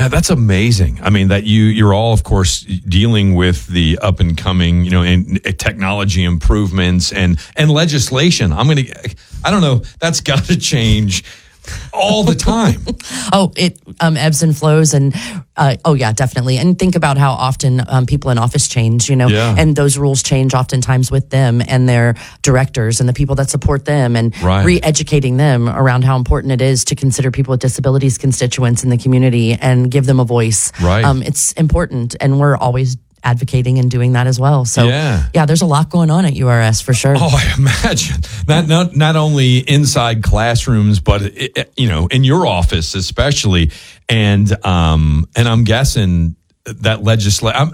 That's amazing. I mean, that you're all, of course, dealing with the up and coming, and technology improvements and legislation. I don't know. That's got to change all the time. It ebbs and flows, and yeah, definitely. And think about how often people in office change, and those rules change oftentimes with them and their directors and the people that support them, and re-educating them around how important it is to consider people with disabilities constituents in the community and give them a voice. Right. It's important, and we're always advocating and doing that as well. So yeah, there's a lot going on at URS for sure. Oh, I imagine not only inside classrooms, but in your office especially, and I'm guessing that legislation.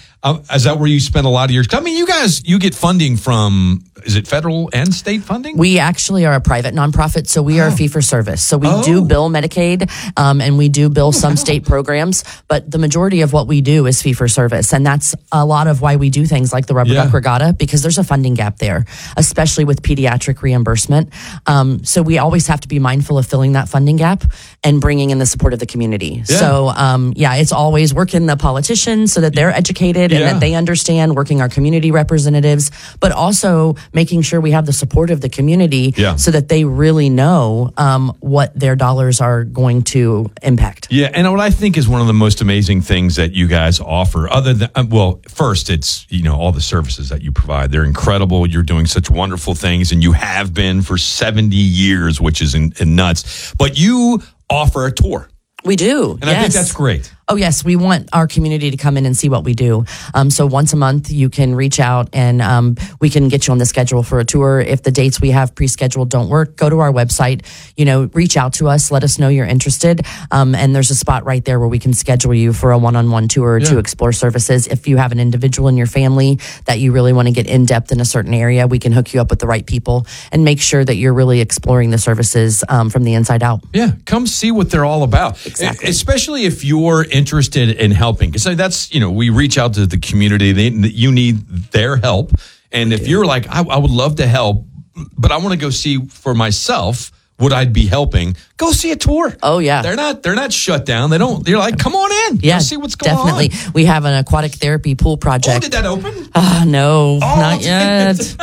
Is that where you spend a lot of your? I mean, you get funding from. Is it federal and state funding? We actually are a private nonprofit, so we are fee for service. So we do bill Medicaid, and we do bill some state programs, but the majority of what we do is fee for service, and that's a lot of why we do things like the Rubber Duck Regatta, because there's a funding gap there, especially with pediatric reimbursement. So we always have to be mindful of filling that funding gap and bringing in the support of the community. Yeah. So it's always working the politicians so that they're educated and that they understand, working our community representatives, but also making sure we have the support of the community so that they really know what their dollars are going to impact. Yeah, and what I think is one of the most amazing things that you guys offer, other than, first, it's, all the services that you provide. They're incredible. You're doing such wonderful things, and you have been for 70 years, which is nuts. But you offer a tour. We do. And I think that's great. Oh, yes. We want our community to come in and see what we do. So once a month, you can reach out and we can get you on the schedule for a tour. If the dates we have pre-scheduled don't work, go to our website, reach out to us, let us know you're interested. And there's a spot right there where we can schedule you for a one-on-one tour to explore services. If you have an individual in your family that you really want to get in-depth in a certain area, we can hook you up with the right people and make sure that you're really exploring the services from the inside out. Yeah, come see what they're all about. Exactly. Especially if you're interested in helping, because that's we reach out to the community. You need their help, and if you're like, I would love to help, but I want to go see for myself what I'd be helping. Go see a tour. Oh yeah, they're not shut down. They don't. They're like, come on in. Yeah, go see what's going on. Definitely. We have an aquatic therapy pool project. Oh, did that open? No, not yet.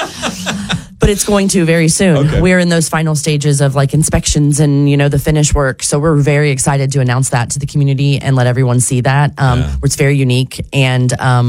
But it's going to very soon. Okay. We're in those final stages of inspections and, the finish work. So we're very excited to announce that to the community and let everyone see that. It's very unique. And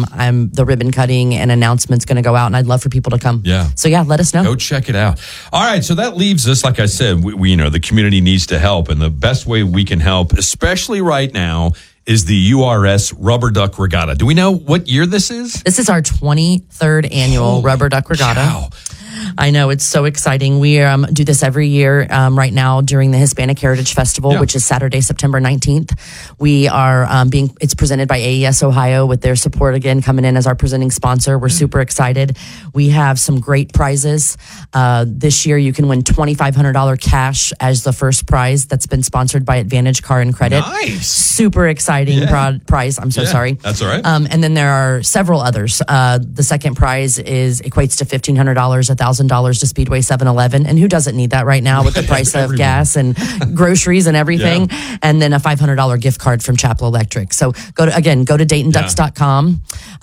the ribbon cutting and announcement's going to go out, and I'd love for people to come. Yeah. So let us know. Go check it out. All right. So that leaves us, like I said, we the community needs to help. And the best way we can help, especially right now, is the URS Rubber Duck Regatta. Do we know what year this is? This is our 23rd annual Rubber Duck Regatta. Wow. I know, it's so exciting. We do this every year right now during the Hispanic Heritage Festival, which is Saturday, September 19th. We are it's presented by AES Ohio with their support again coming in as our presenting sponsor. We're super excited. We have some great prizes. This year you can win $2,500 cash as the first prize. That's been sponsored by Advantage Car and Credit. Nice. Super exciting prize. I'm so sorry. That's all right. And then there are several others. The second prize equates to $1,500, $1,000 to Speedway 7-Eleven. And who doesn't need that right now with the price of gas and groceries and everything? Yeah. And then a $500 gift card from Chapel Electric. So go to DaytonDucks.com,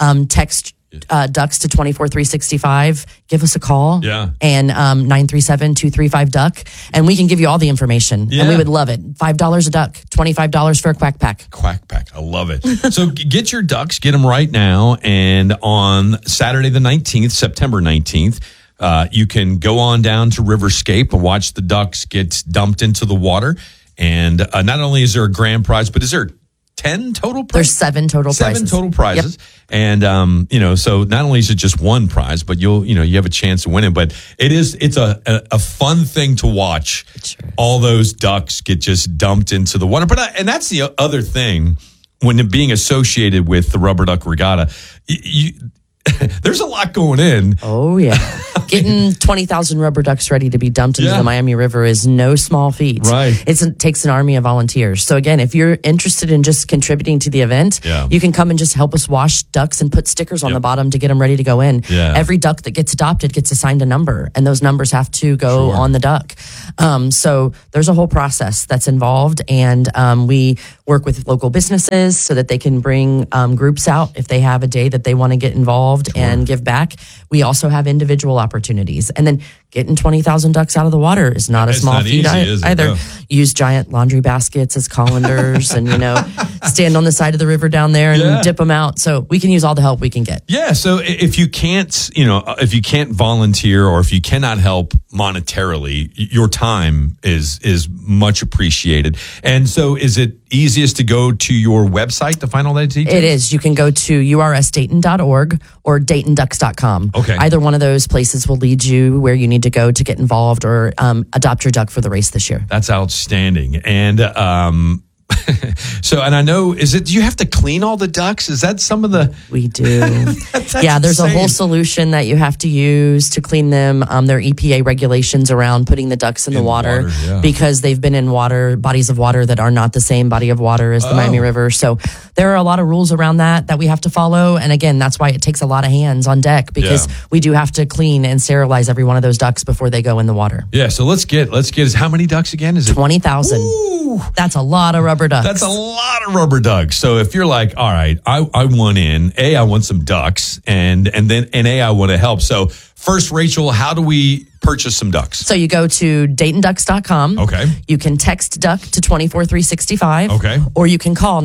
text Ducks to 24365. Give us a call. Yeah. And 937-235-DUCK. And we can give you all the information. Yeah. And we would love it. $5 a duck, $25 for a Quack Pack. Quack Pack. I love it. So get your ducks, get them right now. And on Saturday the 19th, September 19th, you can go on down to Riverscape and watch the ducks get dumped into the water. And not only is there a grand prize, but is there 10 total prizes? There's 7 total prizes. 7 total prizes. Yep. And, so not only is it just one prize, but you have a chance to win it. But it's a fun thing to watch. Sure. All those ducks get just dumped into the water. And that's the other thing when being associated with the Rubber Duck Regatta. there's a lot going in. Oh, yeah. Getting 20,000 rubber ducks ready to be dumped into the Miami River is no small feat. Right. It takes an army of volunteers. So again, if you're interested in just contributing to the event, you can come and just help us wash ducks and put stickers on the bottom to get them ready to go in. Yeah. Every duck that gets adopted gets assigned a number, and those numbers have to go on the duck. So there's a whole process that's involved, and we work with local businesses so that they can bring groups out if they have a day that they want to get involved and give back. We also have individual opportunities. And then getting 20,000 ducks out of the water is not a small feat either. No. Use giant laundry baskets as colanders and, stand on the side of the river down there and dip them out. So we can use all the help we can get. Yeah. So if you can't volunteer, or if you cannot help monetarily, your time is much appreciated. And so is it easiest to go to your website to find all that details? It is. You can go to ursdayton.org or daytonducks.com. Okay. Either one of those places will lead you where you need to go to get involved or adopt your duck for the race this year. That's outstanding. And so, and I know, do you have to clean all the ducks? Is that some of the... We do. There's a whole solution that you have to use to clean them. There are EPA regulations around putting the ducks in the water because they've been in bodies of water that are not the same body of water as the Miami River. So there are a lot of rules around that we have to follow. And again, that's why it takes a lot of hands on deck, because we do have to clean and sterilize every one of those ducks before they go in the water. Yeah. So let's get how many ducks again? Is it 20,000? That's a lot of rubber ducks. That's a lot of rubber ducks. So if you're like, all right, I want in, I want some ducks, and then I want to help. So first, Rachel, how do we purchase some ducks? So you go to daytonducks.com. Okay. You can text duck to 24365. Okay. Or you can call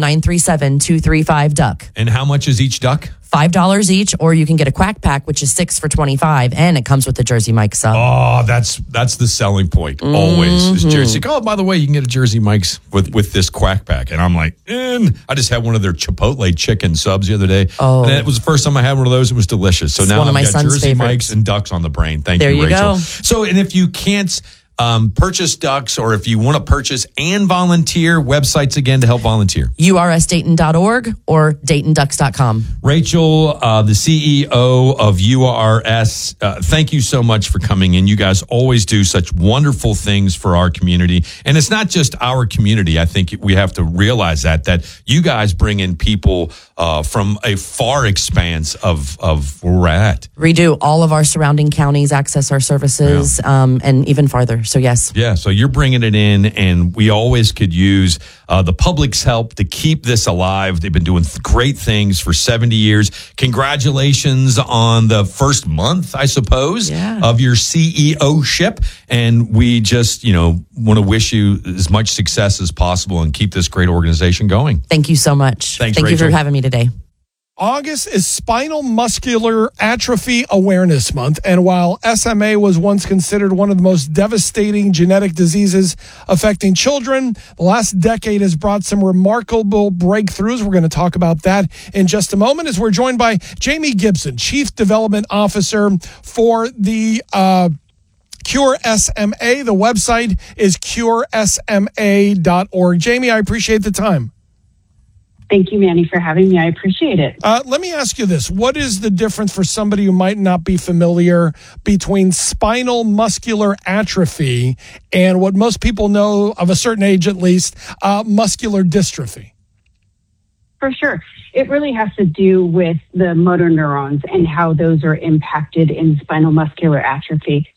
937-235-DUCK. And how much is each duck? $5 each, or you can get a quack pack, which is 6 for $25, and it comes with the Jersey Mike's sub. Oh, that's the selling point. Always is Jersey. Oh, by the way, you can get a Jersey Mike's with this quack pack, and I'm like, I just had one of their Chipotle chicken subs the other day. Oh, and it was the first time I had one of those. It was delicious. So now I've got Jersey favorites. Mike's and ducks on the brain. Thank you, Rachel. Go. So, and if you can't purchase ducks, or if you want to purchase and volunteer, websites again to help volunteer. ursdayton.org or daytonducks.com. Rachel, the CEO of URS, thank you so much for coming in. You guys always do such wonderful things for our community. And it's not just our community. I think we have to realize that you guys bring in people from a far expanse of where we're at. We do. All of our surrounding counties access our services and even farther. So yes. Yeah. So you're bringing it in, and we always could use the public's help to keep this alive. They've been doing great things for 70 years. Congratulations on the first month, I suppose, of your CEO-ship. And we just, want to wish you as much success as possible and keep this great organization going. Thank you so much. Thanks, Thank Rachel. you for having me today. August is Spinal Muscular Atrophy Awareness Month, and while SMA was once considered one of the most devastating genetic diseases affecting children, the last decade has brought some remarkable breakthroughs. We're going to talk about that in just a moment, as we're joined by Jamie Gibson, Chief Development Officer for the Cure SMA. The website is curesma.org. Jamie, I appreciate the time. Thank you, Manny, for having me. I appreciate it. Let me ask you this. What is the difference for somebody who might not be familiar between spinal muscular atrophy and what most people know, of a certain age at least, muscular dystrophy? For sure. It really has to do with the motor neurons and how those are impacted in spinal muscular atrophy.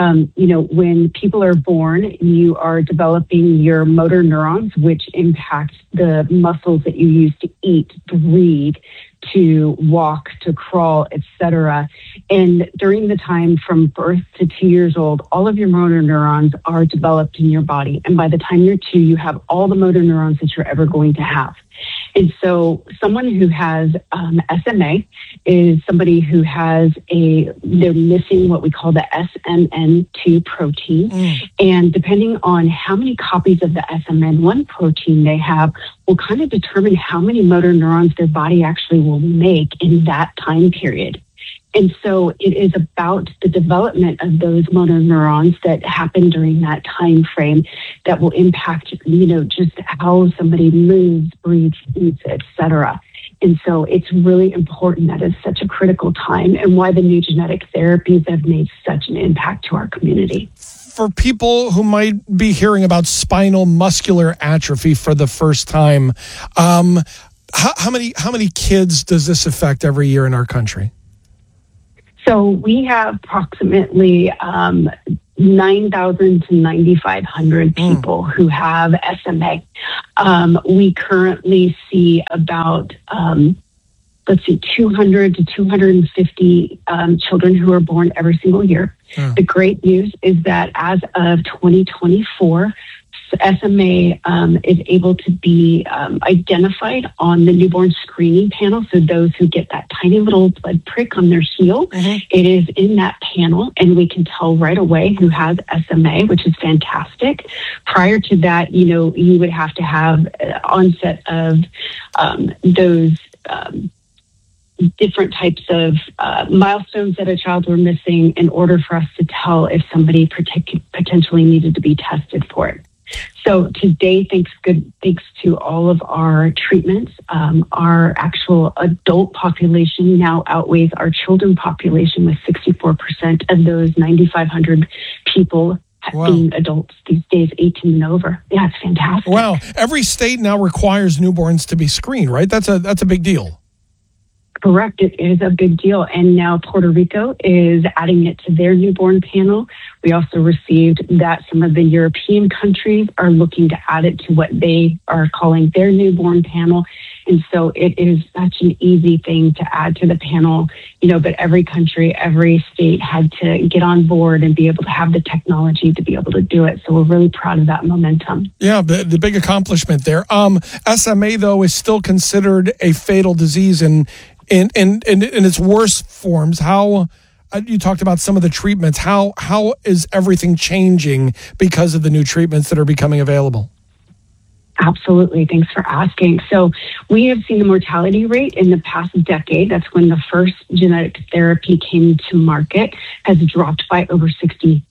When people are born, you are developing your motor neurons, which impact the muscles that you use to eat, breathe, to walk, to crawl, etc. And during the time from birth to 2 years old, all of your motor neurons are developed in your body. And by the time you're 2, you have all the motor neurons that you're ever going to have. And so someone who has SMA is somebody who they're missing what we call the SMN2 protein. And depending on how many copies of the SMN1 protein they have will kind of determine how many motor neurons their body actually will make in that time period. And so it is about the development of those motor neurons that happen during that time frame that will impact, just how somebody moves, breathes, eats, etc. And so it's really important that it's such a critical time, and why the new genetic therapies have made such an impact to our community. For people who might be hearing about spinal muscular atrophy for the first time, how many kids does this affect every year in our country? So we have approximately 9,000 to 9,500 people who have SMA. We currently see about 200 to 250 children who are born every single year. The great news is that as of 2024, SMA is able to be identified on the newborn screening panel. So those who get that tiny little blood prick on their heel, it is in that panel, and we can tell right away who has SMA, which is fantastic. Prior to that, you would have to have onset of those different types of milestones that a child were missing in order for us to tell if somebody potentially needed to be tested for it. So today, thanks to all of our treatments, our actual adult population now outweighs our children population, with 64% of those 9,500 people being adults these days, 18 and over. Yeah, it's fantastic. Wow. Every state now requires newborns to be screened, right? That's a big deal. Correct. It is a big deal. And now Puerto Rico is adding it to their newborn panel. We also received that some of the European countries are looking to add it to what they are calling their newborn panel. And so it is such an easy thing to add to the panel, but every country, every state had to get on board and be able to have the technology to be able to do it. So we're really proud of that momentum. Yeah, the big accomplishment there. SMA, though, is still considered a fatal disease in its worst forms. How you talked about some of the treatments. How is everything changing because of the new treatments that are becoming available? Absolutely. Thanks for asking. So we have seen the mortality rate in the past decade, that's when the first genetic therapy came to market, has dropped by over 60%.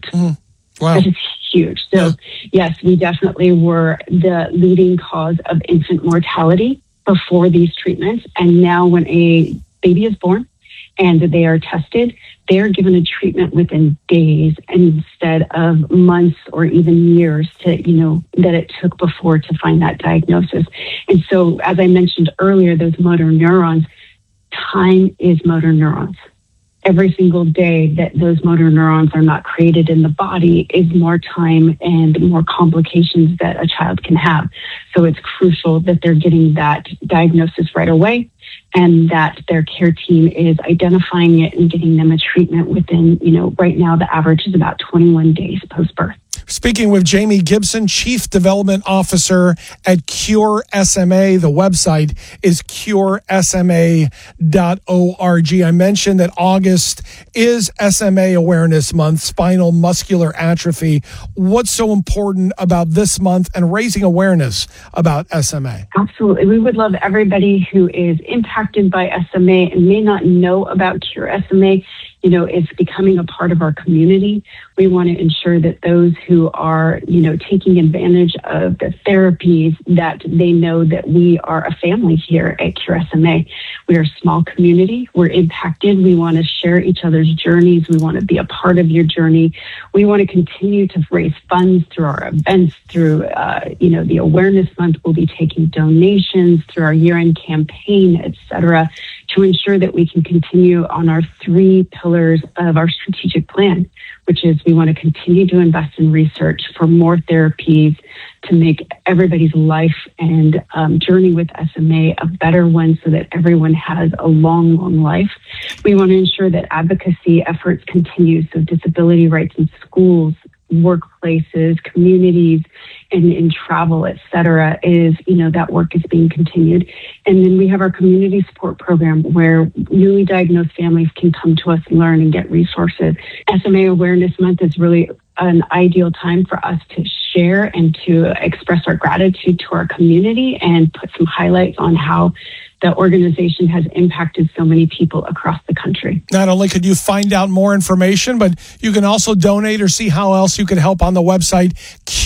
Wow. That is huge. So yes, we definitely were the leading cause of infant mortality before these treatments. And now when a baby is born and they are tested, they are given a treatment within days instead of months or even years that it took before to find that diagnosis. And so, as I mentioned earlier, those motor neurons, time is motor neurons. Every single day that those motor neurons are not created in the body is more time and more complications that a child can have. So it's crucial that they're getting that diagnosis right away, and that their care team is identifying it and getting them a treatment within, right now the average is about 21 days post-birth. Speaking with Jamie Gibson, Chief Development Officer at Cure SMA. The website is curesma.org. I mentioned that August is SMA Awareness Month, spinal muscular atrophy. What's so important about this month and raising awareness about SMA? Absolutely. We would love everybody who is impacted by SMA and may not know about Cure SMA, is becoming a part of our community. We want to ensure that those who are, taking advantage of the therapies, that they know that we are a family here at Cure SMA. We are a small community. We're impacted. We want to share each other's journeys. We want to be a part of your journey. We want to continue to raise funds through our events, through, the Awareness Month. We'll be taking donations through our year-end campaign, et cetera, to ensure that we can continue on our 3 pillars of our strategic plan, which is we want to continue to invest in research for more therapies to make everybody's life and journey with SMA a better one, so that everyone has a long, long life. We want to ensure that advocacy efforts continue, so disability rights in schools, workplaces, communities, and in travel, et cetera, is, that work is being continued. And then we have our community support program where newly diagnosed families can come to us and learn and get resources. SMA Awareness Month is really an ideal time for us to share and to express our gratitude to our community and put some highlights on how the organization has impacted so many people across the country. Not only could you find out more information, but you can also donate or see how else you can help on the website,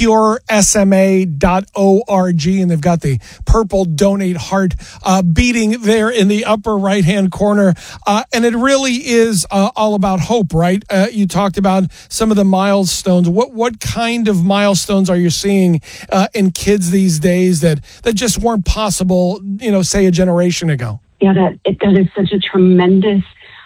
curesma.org. And they've got the purple donate heart beating there in the upper right-hand corner. And it really is all about hope, right? You talked about some of the milestones. What kind of milestones are you seeing in kids these days that just weren't possible, say a generation ago? Yeah, that is such a tremendous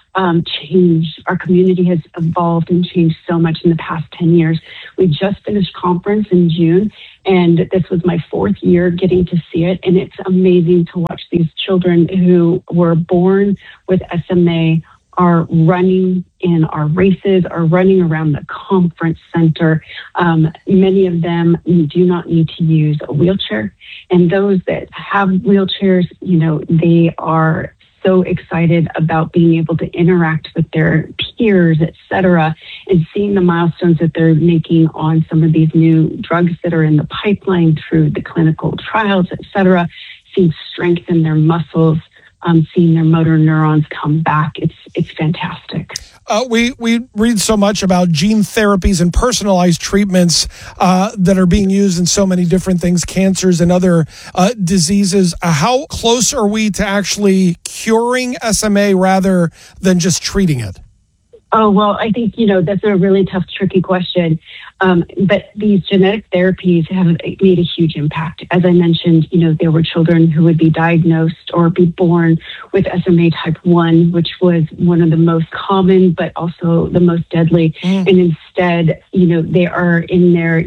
change. Our community has evolved and changed so much in the past 10 years. We just finished conference in June, and this was my 4th year getting to see it. And it's amazing to watch these children who were born with SMA are running in our races, are running around the conference center. Many of them do not need to use a wheelchair. And those that have wheelchairs, they are so excited about being able to interact with their peers, et cetera, and seeing the milestones that they're making on some of these new drugs that are in the pipeline through the clinical trials, et cetera, seeing strength in their muscles, seeing their motor neurons come back. It's fantastic. We read so much about gene therapies and personalized treatments that are being used in so many different things, cancers and other diseases. How close are we to actually curing SMA rather than just treating it? Oh, well, I think, that's a really tough, tricky question. But these genetic therapies have made a huge impact. As I mentioned, there were children who would be diagnosed or be born with SMA type 1, which was one of the most common, but also the most deadly. And instead, they are in there,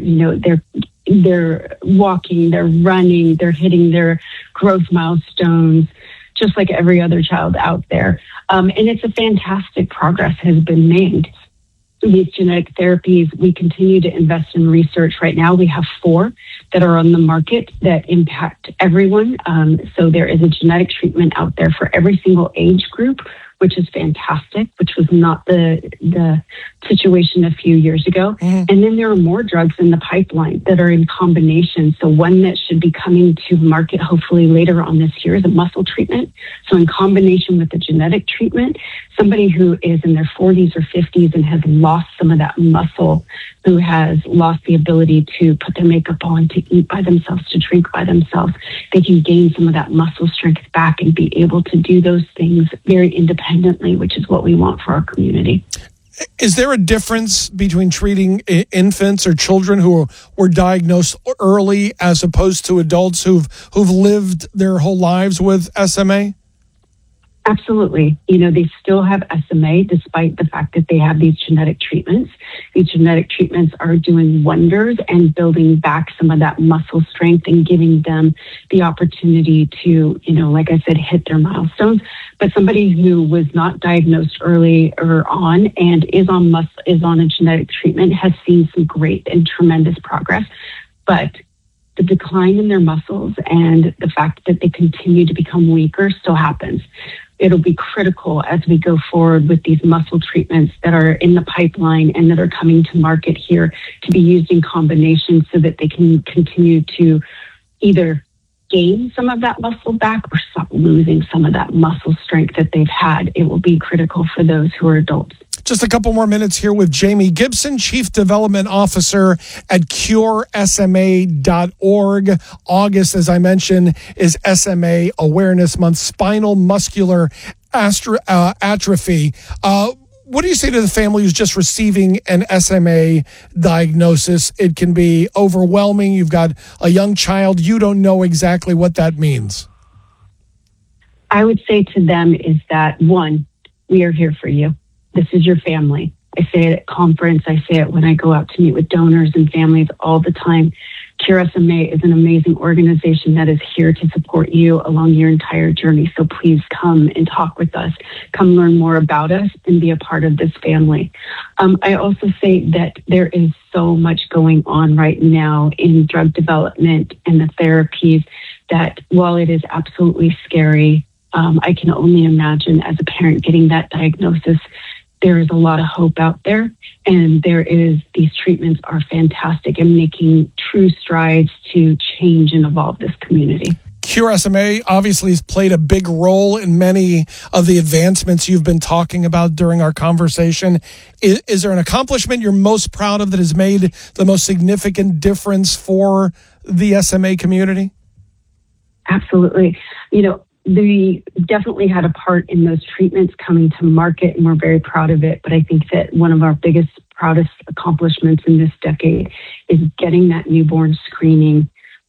they're walking, they're running, they're hitting their growth milestones, just like every other child out there. And it's a fantastic progress has been made. These genetic therapies, we continue to invest in research. Right now, we have 4 that are on the market that impact everyone. So there is a genetic treatment out there for every single age group, which is fantastic, which was not the situation a few years ago. And then there are more drugs in the pipeline that are in combination. So one that should be coming to market hopefully later on this year is a muscle treatment. So in combination with the genetic treatment, somebody who is in their 40s or 50s and has lost some of that muscle, who has lost the ability to put their makeup on, to eat by themselves, to drink by themselves, they can gain some of that muscle strength back and be able to do those things very independently, which is what we want for our community. Is there a difference between treating infants or children who were diagnosed early as opposed to adults who've lived their whole lives with SMA? Absolutely. They still have SMA despite the fact that they have these genetic treatments. These genetic treatments are doing wonders and building back some of that muscle strength and giving them the opportunity to, like I said, hit their milestones. But somebody who was not diagnosed early or on and is on a genetic treatment has seen some great and tremendous progress. But the decline in their muscles and the fact that they continue to become weaker still happens. It'll be critical as we go forward with these muscle treatments that are in the pipeline and that are coming to market here to be used in combination so that they can continue to either gain some of that muscle back or stop losing some of that muscle strength that they've had. It will be critical for those who are adults. Just a couple more minutes here with Jamie Gibson, Chief Development Officer at curesma.org. August, as I mentioned, is SMA Awareness Month, spinal muscular atrophy. What do you say to the family who's just receiving an SMA diagnosis? It can be overwhelming. You've got a young child. You don't know exactly what that means. I would say to them is that, one, we are here for you. This is your family. I say it at conference. I say it when I go out to meet with donors and families all the time. Cure SMA is an amazing organization that is here to support you along your entire journey. So please come and talk with us. Come learn more about us and be a part of this family. I also say that there is so much going on right now in drug development and the therapies that while it is absolutely scary, I can only imagine as a parent getting that diagnosis, there is a lot of hope out there, and these treatments are fantastic and making true strides to change and evolve this community. Cure SMA obviously has played a big role in many of the advancements you've been talking about during our conversation. Is there an accomplishment you're most proud of that has made the most significant difference for the SMA community? Absolutely. We definitely had a part in those treatments coming to market, and we're very proud of it. But I think that one of our biggest, proudest accomplishments in this decade is getting that newborn screening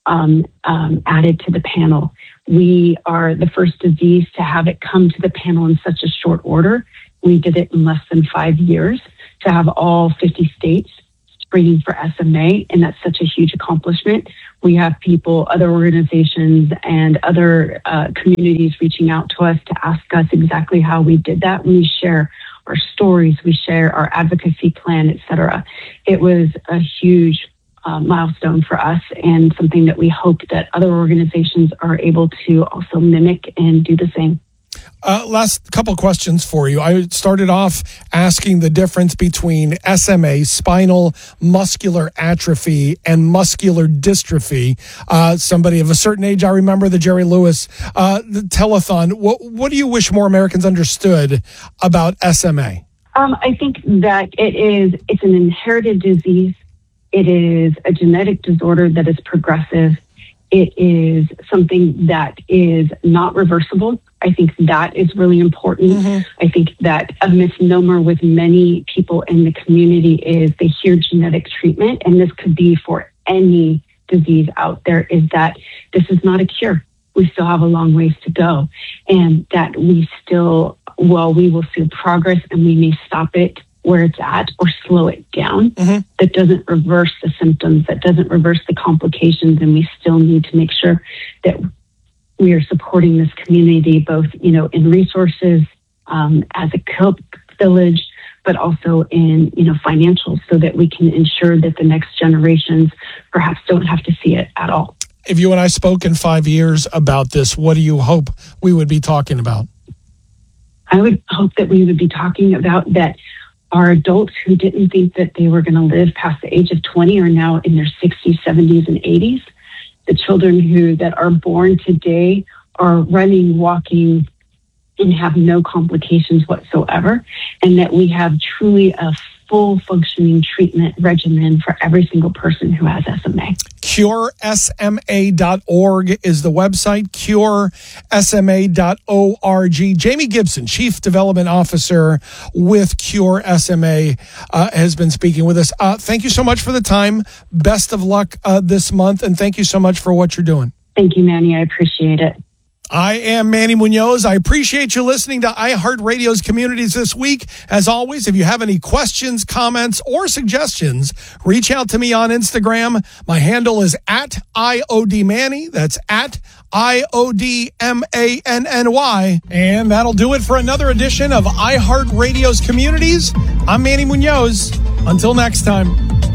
added to the panel. We are the first disease to have it come to the panel in such a short order. We did it in less than 5 years to have all 50 states screening for SMA, and that's such a huge accomplishment. We have people, other organizations, and other communities reaching out to us to ask us exactly how we did that. We share our stories, we share our advocacy plan, et cetera. It was a huge milestone for us, and something that we hope that other organizations are able to also mimic and do the same. Last couple questions for you. I started off asking the difference between SMA, spinal muscular atrophy, and muscular dystrophy. Somebody of a certain age, I remember the Jerry Lewis the telethon. What do you wish more Americans understood about SMA? I think that it's an inherited disease. It is a genetic disorder that is progressive. It is something that is not reversible. I think that is really important. Mm-hmm. I think that a misnomer with many people in the community is they hear genetic treatment, and this could be for any disease out there, is that this is not a cure. We still have a long ways to go, and that we will see progress, and we may stop it where it's at or slow it down. Mm-hmm. That doesn't reverse the symptoms, that doesn't reverse the complications, and we still need to make sure that we are supporting this community both, in resources, as a Cope Village, but also in, financials, so that we can ensure that the next generations perhaps don't have to see it at all. If you and I spoke in 5 years about this, what do you hope we would be talking about? I would hope that we would be talking about that our adults who didn't think that they were going to live past the age of 20 are now in their 60s, 70s, and 80s. The children that are born today are running, walking, and have no complications whatsoever, and that we have truly a full functioning treatment regimen for every single person who has SMA. CureSMA.org is the website, CureSMA.org. Jamie Gibson, Chief Development Officer with Cure SMA, has been speaking with us. Thank you so much for the time. Best of luck this month, and thank you so much for what you're doing. Thank you, Manny. I appreciate it. I am Manny Munoz. I appreciate you listening to iHeartRadio's Communities This Week. As always, if you have any questions, comments, or suggestions, reach out to me on Instagram. My handle is @IODManny. That's @IODMANNY. And that'll do it for another edition of iHeartRadio's Communities. I'm Manny Munoz. Until next time.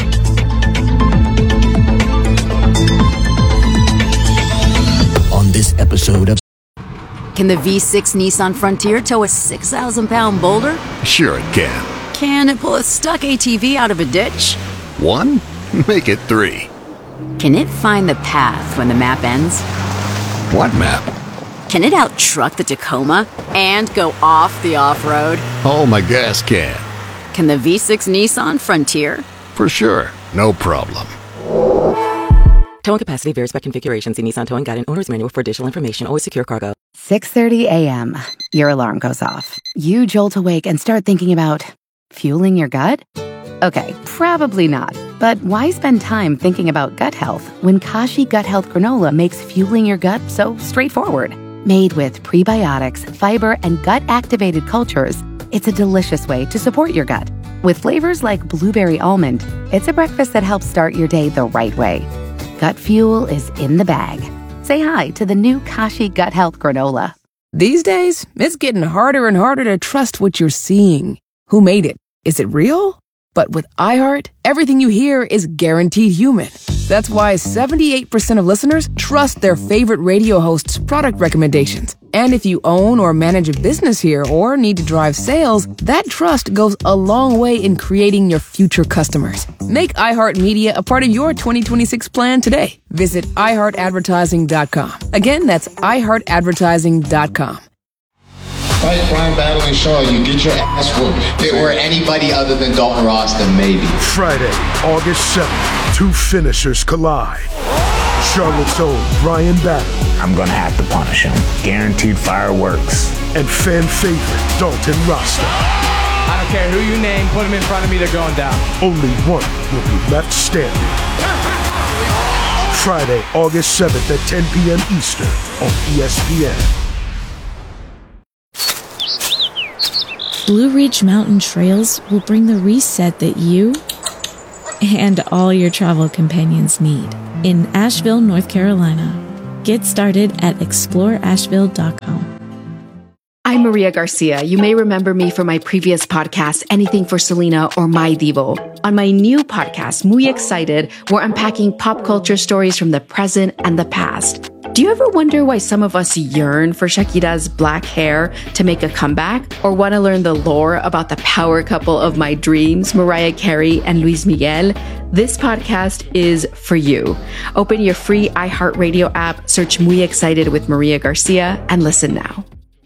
On this episode of Can the V6 Nissan Frontier tow a 6,000-pound boulder? Sure it can. Can it pull a stuck ATV out of a ditch? 1? Make it 3. Can it find the path when the map ends? What map? Can it out-truck the Tacoma and go off the off-road? Oh, my gas can. Can the V6 Nissan Frontier? For sure. No problem. Towing capacity varies by configuration. See Nissan Towing Guide and Owner's Manual for additional information. Always secure cargo. 6:30 a.m. Your alarm goes off. You jolt awake and start thinking about fueling your gut? Okay, probably not. But why spend time thinking about gut health when Kashi Gut Health Granola makes fueling your gut so straightforward? Made with prebiotics, fiber, and gut-activated cultures, it's a delicious way to support your gut. With flavors like blueberry almond, it's a breakfast that helps start your day the right way. Gut fuel is in the bag. Say hi to the new Kashi Gut Health Granola. These days, it's getting harder and harder to trust what you're seeing. Who made it? Is it real? But with iHeart, everything you hear is guaranteed human. That's why 78% of listeners trust their favorite radio host's product recommendations. And if you own or manage a business here or need to drive sales, that trust goes a long way in creating your future customers. Make iHeartMedia a part of your 2026 plan today. Visit iHeartAdvertising.com. Again, that's iHeartAdvertising.com. Fight Brian Battling Shaw, you get your ass whooped. If it were anybody other than Dalton Ross, then maybe. Friday, August 7th, two finishers collide. Charlotte's own Brian Battling. I'm gonna have to punish him. Guaranteed fireworks. And fan favorite Dalton Rasta. I don't care who you name, put him in front of me, they're going down. Only one will be left standing. Friday, August 7th at 10 p.m. Eastern on ESPN. Blue Ridge Mountain Trails will bring the reset that you and all your travel companions need in Asheville, North Carolina. Get started at exploreasheville.com. I'm Maria Garcia. You may remember me from my previous podcast, Anything for Selena or My Divo. On my new podcast, Muy Excited, we're unpacking pop culture stories from the present and the past. Do you ever wonder why some of us yearn for Shakira's black hair to make a comeback? Or want to learn the lore about the power couple of my dreams, Mariah Carey and Luis Miguel? This podcast is for you. Open your free iHeartRadio app, search Muy Excited with Maria Garcia, and listen now.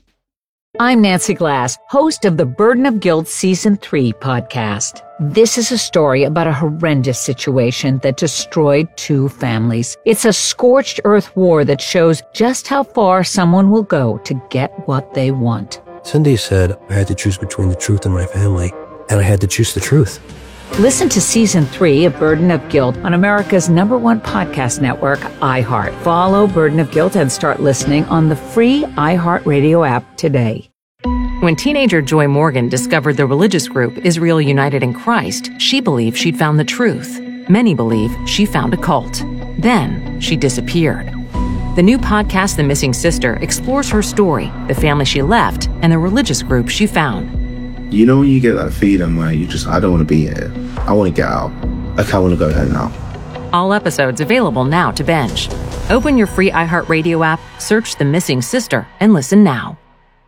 I'm Nancy Glass, host of the Burden of Guilt Season 3 podcast. This is a story about a horrendous situation that destroyed two families. It's a scorched earth war that shows just how far someone will go to get what they want. Cindy said I had to choose between the truth and my family, and I had to choose the truth. Listen to Season 3 of Burden of Guilt on America's #1 podcast network, iHeart. Follow Burden of Guilt and start listening on the free iHeartRadio app today. When teenager Joy Morgan discovered the religious group Israel United in Christ, she believed she'd found the truth. Many believe she found a cult. Then she disappeared. The new podcast, The Missing Sister, explores her story, the family she left, and the religious group she found. You know when you get that feeling where I don't want to be here. I want to get out. Like, I want to go there now. All episodes available now to binge. Open your free iHeartRadio app, search The Missing Sister, and listen now.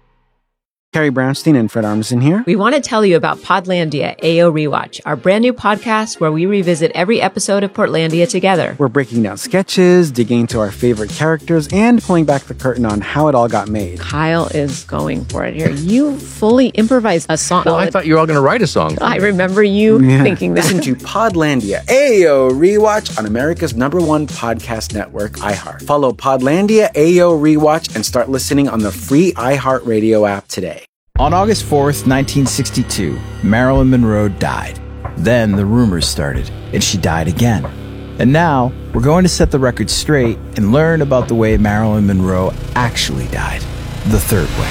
Carrie Brownstein and Fred Armisen here. We want to tell you about Podlandia AO Rewatch, our brand new podcast where we revisit every episode of Portlandia together. We're breaking down sketches, digging into our favorite characters, and pulling back the curtain on how it all got made. Kyle is going for it here. You fully improvised a song. Well, I thought you were all going to write a song. I remember you thinking that. Listen to Podlandia AO Rewatch on America's #1 podcast network, iHeart. Follow Podlandia AO Rewatch and start listening on the free iHeartRadio app today. On August 4th, 1962, Marilyn Monroe died. Then the rumors started, and she died again. And now, we're going to set the record straight and learn about the way Marilyn Monroe actually died, the third way.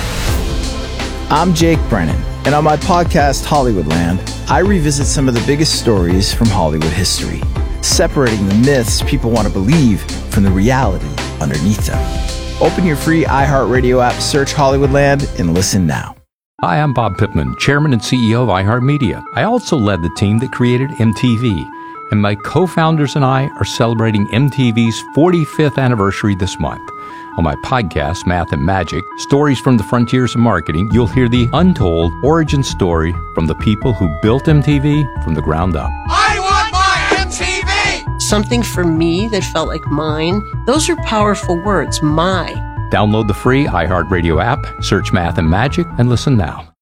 I'm Jake Brennan, and on my podcast, Hollywoodland, I revisit some of the biggest stories from Hollywood history, separating the myths people want to believe from the reality underneath them. Open your free iHeartRadio app, search Hollywoodland, and listen now. Hi, I'm Bob Pittman, Chairman and CEO of iHeartMedia. I also led the team that created MTV, and my co-founders and I are celebrating MTV's 45th anniversary this month. On my podcast, Math and Magic, Stories from the Frontiers of Marketing, you'll hear the untold origin story from the people who built MTV from the ground up. I want my MTV! Something for me that felt like mine. Those are powerful words, my. Download the free iHeartRadio app, search Math and Magic, and listen now.